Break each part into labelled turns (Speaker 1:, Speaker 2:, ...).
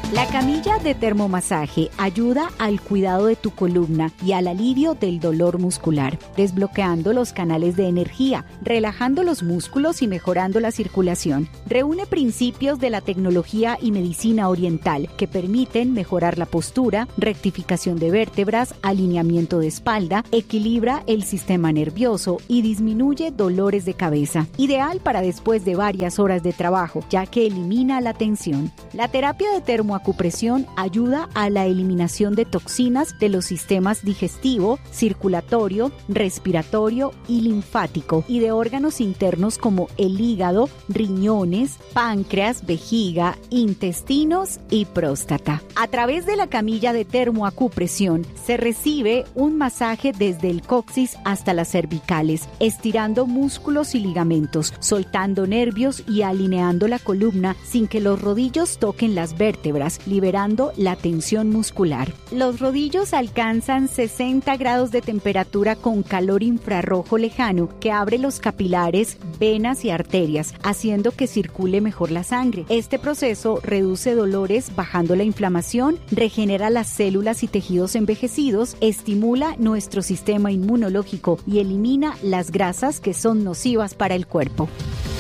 Speaker 1: La camilla de termomasaje ayuda al cuidado de tu columna y al alivio del dolor muscular, desbloqueando los canales de energía, relajando los músculos y mejorando la circulación. Reúne principios de la tecnología y medicina oriental que permiten mejorar la postura, rectificación de vértebras, alineamiento de espalda, equilibra el sistema nervioso y disminuye dolores de cabeza. Ideal para después de varias horas de trabajo, ya que elimina la tensión. La terapia de termoacupresión ayuda a la eliminación de toxinas de los sistemas digestivo, circulatorio, respiratorio y linfático y de órganos internos como el hígado, riñones, páncreas, vejiga, intestinos y próstata. A través de la camilla de termoacupresión se recibe un masaje desde el coxis hasta las cervicales, estirando músculos y ligamentos, soltando nervios y alineando la columna sin que los rodillos toquen las vértebras, liberando la tensión muscular. Los rodillos alcanzan 60 grados de temperatura con calor infrarrojo lejano que abre los capilares, venas y arterias, haciendo que circule mejor la sangre. Este proceso reduce dolores bajando la inflamación, regenera las células y tejidos envejecidos, estimula nuestro sistema inmunológico y elimina las grasas que son nocivas para el cuerpo.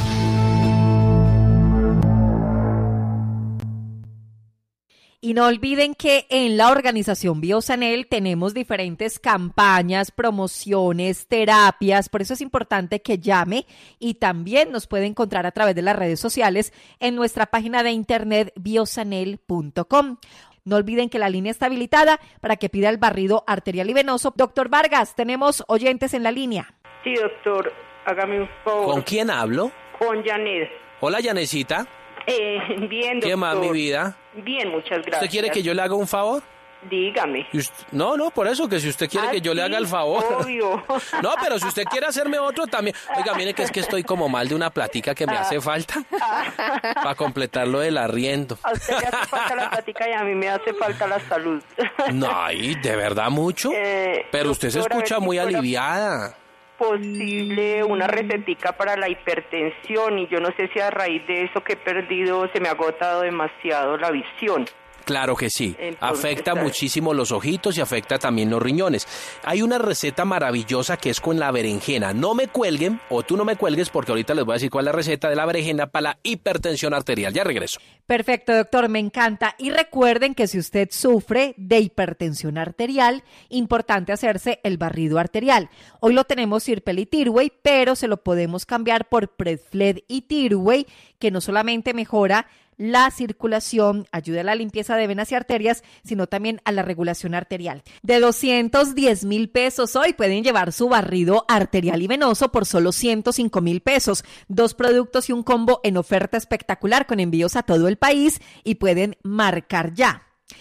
Speaker 2: Y no olviden que en la organización Biosanel tenemos diferentes campañas, promociones, terapias, por eso es importante que llame y también nos puede encontrar a través de las redes sociales en nuestra página de internet biosanel.com. No olviden que la línea está habilitada para que pida el barrido arterial y venoso. Doctor Vargas, tenemos oyentes en la línea.
Speaker 3: Sí, doctor, hágame un favor.
Speaker 4: ¿Con quién hablo?
Speaker 3: Con Janet.
Speaker 4: Hola, Janecita.
Speaker 3: Bien, doctor.
Speaker 4: ¿Qué más, mi vida?
Speaker 3: Bien, muchas gracias.
Speaker 4: ¿Usted quiere que yo le haga un favor?
Speaker 3: Dígame.
Speaker 4: No, por eso, que si usted quiere que yo le haga el favor.
Speaker 3: Obvio.
Speaker 4: No, pero si usted quiere hacerme otro también. Oiga, mire que es que estoy como mal de una platica que me hace falta para completar lo del arriendo.
Speaker 3: A usted le hace falta la plática y a mí me hace falta la salud.
Speaker 4: No, ¿y de verdad mucho? Pero usted se escucha muy aliviada.
Speaker 3: Posible una recetica para la hipertensión y yo no sé si a raíz de eso que he perdido se me ha agotado demasiado la visión.
Speaker 4: Claro que sí,
Speaker 3: Entonces,
Speaker 4: afecta muchísimo los ojitos y afecta también los riñones. Hay una receta maravillosa que es con la berenjena. No me cuelguen, o tú no me cuelgues, porque ahorita les voy a decir cuál es la receta de la berenjena para la hipertensión arterial. Ya regreso.
Speaker 2: Perfecto, doctor, me encanta. Y recuerden que si usted sufre de hipertensión arterial, importante hacerse el barrido arterial. Hoy lo tenemos Sirpel y Tirway, pero se lo podemos cambiar por Predfled y Tirway, que no solamente mejora la circulación, ayuda a la limpieza de venas y arterias, sino también a la regulación arterial. De 210,000 pesos hoy pueden llevar su barrido arterial y venoso por solo 105,000 pesos. 2 productos y un combo en oferta espectacular con envíos a todo el país y pueden marcar ya.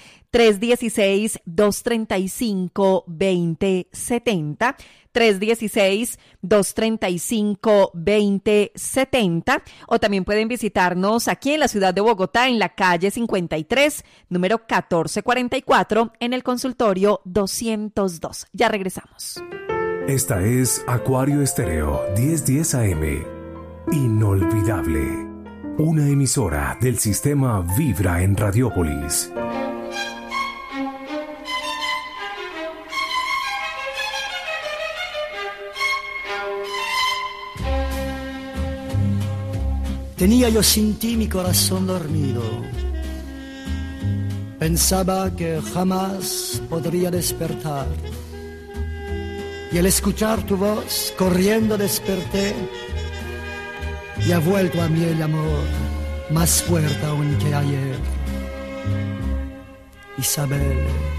Speaker 2: 316-235-2070, 316-235-2070, o también pueden visitarnos aquí en la ciudad de Bogotá, en la calle 53, número 1444, en el consultorio 202. Ya regresamos.
Speaker 5: Esta es Acuario Estéreo 1010 AM. Inolvidable. Una emisora del sistema Vibra en Radiópolis.
Speaker 6: Tenía yo sin ti mi corazón dormido. Pensaba que jamás podría despertar. Y al escuchar tu voz, corriendo desperté. Y ha vuelto a mí el amor, más fuerte aún que ayer. Isabel.